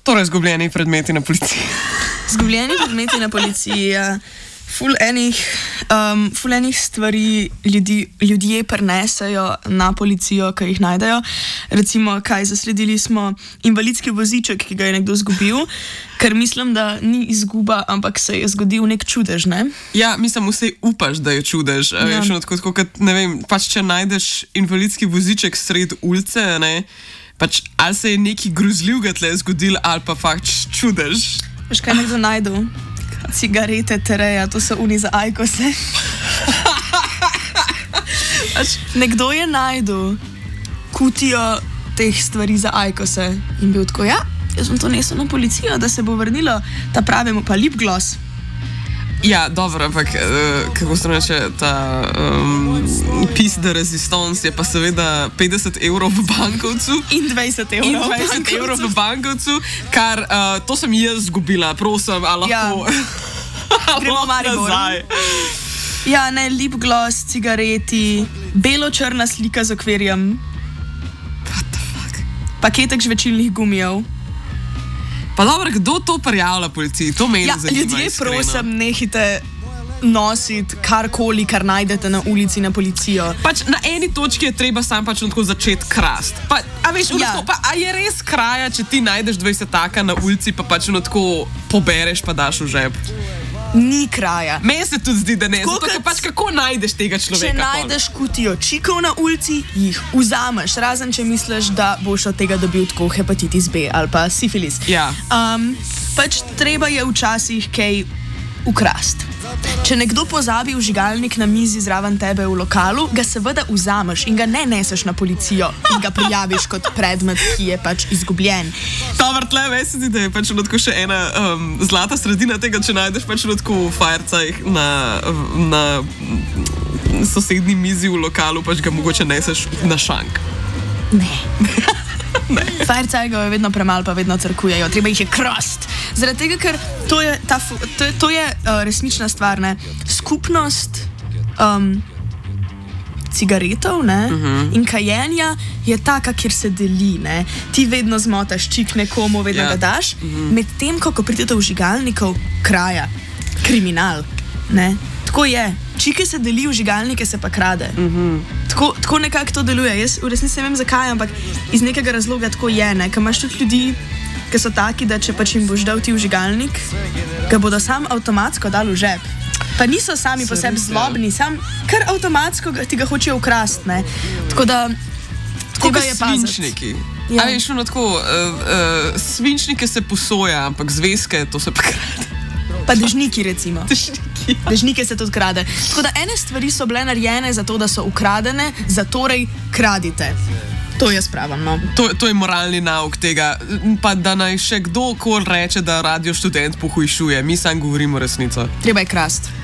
Torej, izgubljeni predmeti na policiji. Izgubljeni predmeti na policiji, ja. Ful enih stvari ljudje prenesejo na policijo, ki jih najdejo. Recimo, zasledili smo invalidski voziček, ki ga je nekdo izgubil, ker mislim, da ni izguba, ampak se je zgodil nek čudež, ne? Ja, mislim, vse upaš, da je čudež. Ja. Tako, ne vem, pač če najdeš invalidski voziček sred ulice, ne, pač ali se je nekaj grozljivega tle zgodil, ali pa pač čudež. Veš, kaj nekdo najdel? Cigarete Tereja, to so uni za ajkose. Nekdo je najdel kutijo teh stvari za ajkose in bil tako, ja, jaz sem to nesel na policijo, da se bo vrnilo, ta pravimo pa lip gloss. Ja, dobro, ampak kako se reče, ta piece de resistance je pa seveda 50 evrov v bankovcu. In 20 evrov v bankovcu, kar to sem jaz zgubila, prosim, a lahko gremo nazaj. Ja, ne, lip gloss, cigareti, belo-črna slika z okvirjem. What the fuck? Paketek žvečilnih gumijev. Pa dobro, kdo to prijavlja policiji? To meni zanima. Ljudje, iskreno. prosim, nehite nositi karkoli, kar najdete na ulici na policijo. Pač na eni točki je treba sam pač tako začeti krasti. A veš, a je res kraja, če ti najdeš 20 taka na ulici, pa pač tako pobereš, pa daš v žep? Ni kraja. Meni se tudi zdi, da ne. Zato, pač kako najdeš tega človeka? Če najdeš kutijo čikov na ulici, jih vzameš, razen če misliš, da boš od tega dobil tako hepatitis B ali pa sifilis. Ja. Pač treba je včasih kaj ukrasti. Če nekdo pozabi vžigalnik na mizi zraven tebe v lokalu, ga seveda vzameš in ga ne neseš na policijo in ga prijaviš kot predmet, ki je pač izgubljen. Dobar, tle, veš, da je pač še ena zlata sredina tega, če najdeš pač v fajercajih na sosednji mizi v lokalu, pač ga mogoče neseš na šank. Ne. Fajercaj ga je vedno premalo, pa vedno crkujejo. Treba jih je krasti. Zaradi tega, ker to je resnična stvar, ne. Skupnost cigaretov, ne, in kajenja je taka, kjer se deli, ne. Ti vedno zmotaš čik nekomu, vedno ga daš. Medtem, ko pridete v žigalnikov, kraja, kriminal, ne. Tako je. Čike se deli, vžigalnike se pa krade. Tako nekako to deluje. Jaz v resnici ne vem zakaj, ampak iz nekega razloga tako je, ne. Ker imaš tudi ljudi, ki so taki, da če pač jim boš dal ti vžigalnik, ga bodo sam avtomatsko dali v žep. Pa niso sami po sebi zlobni, sam kar avtomatsko ti ga hočejo ukrasti, ne. Tako da tega je paziti. Svinčniki. Ja. A veš, tako, svinčnike se posoja, ampak zvezke, to se pa krade. Pa dežniki, recimo. Dežnike se tudi krade. Tako da ene stvari so bile narejene zato, da so ukradene, zatorej kradite. To jaz pravim, no. To je moralni nauk tega. Pa da naj še kdokoli reče, da Radio Študent pohujšuje. Mi sam govorimo resnico. Treba je krasti.